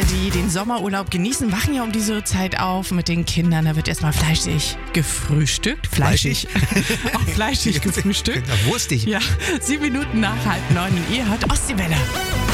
die den Sommerurlaub genießen, wachen ja um diese Zeit auf mit den Kindern. Da wird erstmal fleischig gefrühstückt. Fleischig? Auch fleischig gefrühstigt. Wurstig. Ja, 7 Minuten nach 8:30 und ihr hört Ostseewelle.